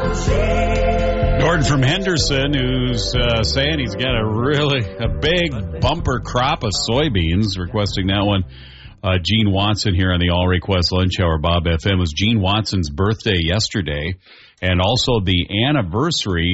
Gordon from Henderson, who's saying he's got a big bumper crop of soybeans, requesting that one. Gene Watson here on the All Request Lunch Hour, Bob FM. It was Gene Watson's birthday yesterday, and also the anniversary